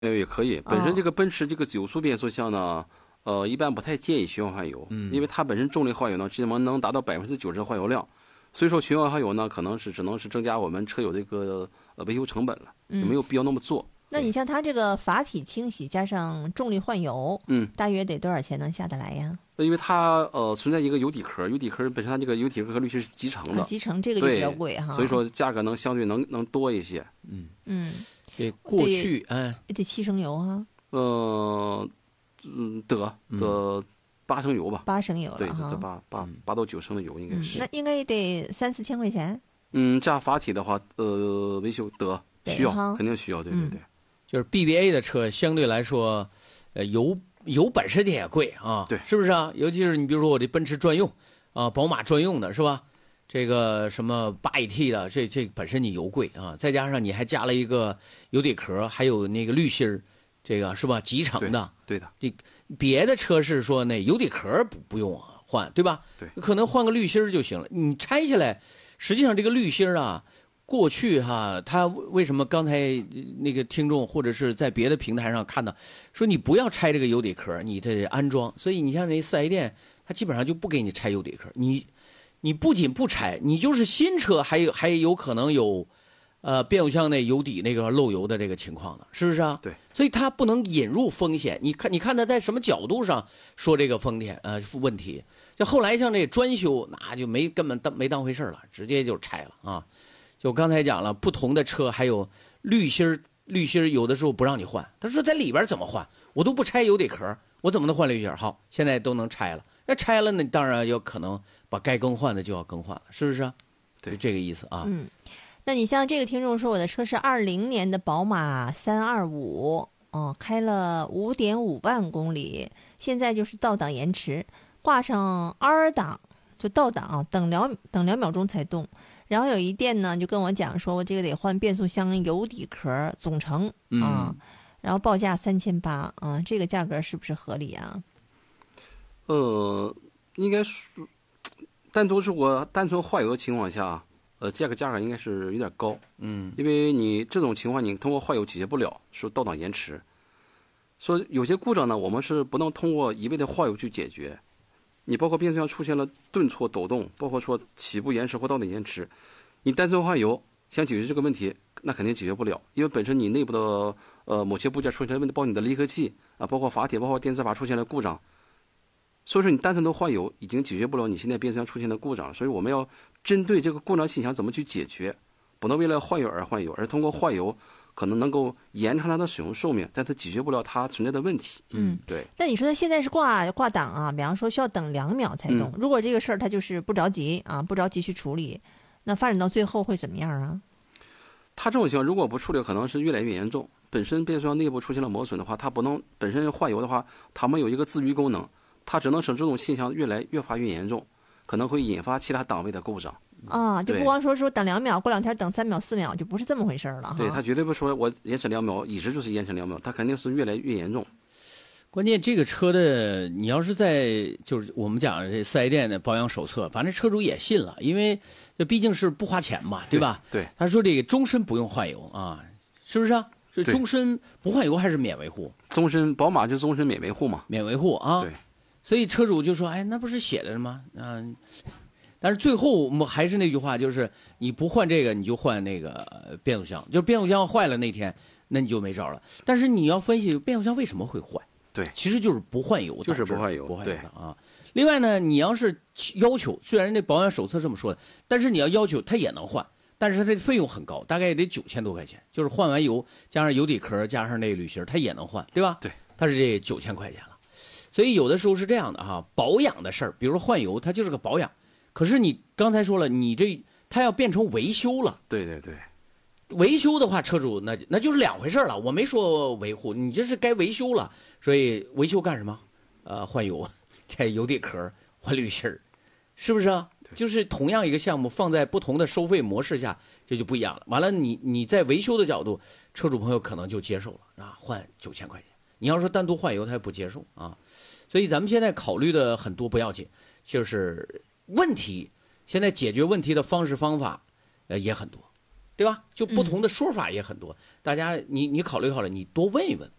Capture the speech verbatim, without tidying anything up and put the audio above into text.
呃，也可以。本身这个奔驰这个九速变速箱呢，呃，一般不太建议循环换油，嗯，因为它本身重力换油呢，基本能达到百分之九十的换油量，所以说循环换油呢，可能是只能是增加我们车友这个呃维修成本了，就没有必要那么做。 那你像它这个阀体清洗加上重力换油， 嗯， 大约得多少钱能下得来呀？ 因为它呃存在一个油底壳，油底壳本身它这个油底壳和滤芯是集成的， 啊、集成这个就比较贵哈， 所以说价格能相对能能多一些。 嗯嗯， 这过去哎， 也得七升油哈。 呃，嗯，得得八升油吧， 八升油对， 了哈， 得八八八到九升的油应该是。 嗯、那应该也得三四千块钱。 嗯，加阀体的话，呃，维修得需要，肯定需要，对对对。 嗯、就是 B B A 的车相对来说，呃，油油本身的也贵啊， 对， 是不是啊？尤其是你比如说我这奔驰专用啊，宝马专用的是吧？这个什么八 A T 的，这这本身你油贵啊，再加上你还加了一个油底壳，还有那个滤芯，这个是吧？集成的， 对的。 这别的车是说那油底壳不不用换，对吧？ 对， 可能换个滤芯就行了。你拆下来，实际上这个滤芯啊，过去哈，它为什么刚才那个听众或者是在别的平台上看到说你不要拆这个油底壳，你得安装。所以你像那四 S 店，它基本上就不给你拆油底壳，你。你不仅不拆，你就是新车还有还有可能有，呃，变速箱那油底那个漏油的这个情况呢，是不是啊？ 对， 所以它不能引入风险。你看，你看它在什么角度上说这个风险呃问题？就后来像这专修，那就没根本当没当回事了，直接就拆了啊。就刚才讲了，不同的车还有滤芯，滤芯有的时候不让你换，他说在里边怎么换？我都不拆油底壳，我怎么能换滤芯？好，现在都能拆了。那拆了呢，当然有可能把该更换的就要更换了，是不是啊？ 对， 就这个意思啊。 嗯，那你像这个听众说，我的车是二零年的宝马三二五，哦，开了五点五万公里，现在就是倒档延迟，挂上 R 档就倒档啊，等两等两秒钟才动。然后有一店呢就跟我讲说，我这个得换变速箱油底壳总成啊， 嗯、 然后报价三千八啊，这个价格是不是合理啊？ 呃，应该是单独如果单纯换油的情况下，呃，价格价格应该是有点高， 嗯， 因为你这种情况你通过换油解决不了，说倒档延迟，说有些故障呢，我们是不能通过一味的换油去解决，你包括变速箱出现了顿挫抖动，包括说起步延迟或倒档延迟，你单纯换油想解决这个问题，那肯定解决不了，因为本身你内部的呃某些部件出现了问题，包括你的离合器啊，包括阀体，包括电磁阀出现了故障。所以说你单纯的换油已经解决不了你现在变速箱出现的故障，所以我们要针对这个故障现象怎么去解决，不能为了换油而换油，而通过换油可能能够延长它的使用寿命，但它解决不了它存在的问题。 嗯， 对。 那你说它现在是挂挂档啊，比方说需要等两秒才动， 嗯、 如果这个事儿它就是不着急啊，不着急去处理，那发展到最后会怎么样啊？ 它这种情况如果不处理，可能是越来越严重。本身变速箱内部出现了磨损的话，它不能本身换油的话，它没有一个自愈功能。它只能使这种现象越来越发越严重，可能会引发其他档位的故障啊，就不光说说等两秒，过两天等三秒四秒，就不是这么回事了。 对，它绝对不说我延迟两秒，一直就是延迟两秒，它肯定是越来越严重。 关键这个车的，你要是在就是我们讲这四 S 店的保养手册，反正车主也信了，因为这毕竟是不花钱嘛，对吧？ 对，对他说这个终身不用换油啊，是不是啊？是终身不换油还是免维护？ 终身，宝马就终身免维护嘛， 免维护啊。 对。 所以车主就说：“哎，那不是写着吗？嗯、呃，但是最后我们还是那句话，就是你不换这个，你就换那个变速箱。就变速箱坏了那天，那你就没招了。但是你要分析变速箱为什么会坏， 对， 其实就是不换油， 就是不换油， 不换油的啊。另外呢，你要是要求，虽然那保养手册这么说的，但是你要要求它也能换，但是它的费用很高，大概也得九千多块钱，就是换完油加上油底壳加上那个滤芯，它也能换，对吧？ 对， 它是这九千块钱了。”所以有的时候是这样的哈，保养的事儿，比如说换油，它就是个保养。可是你刚才说了，你这它要变成维修了。 对对对， 维修的话，车主那那就是两回事了。我没说维护，你这是该维修了。所以维修干什么？呃，换油，这油底壳，换滤芯儿，是不是啊？就是同样一个项目放在不同的收费模式下，这就不一样了。完了你，你你在维修的角度，车主朋友可能就接受了啊，换九千块钱。你要说单独换油，他也不接受啊。所以咱们现在考虑的很多不要紧，就是问题，现在解决问题的方式方法，呃也很多， 对吧？就不同的说法也很多，大家你你考虑考虑，你多问一问。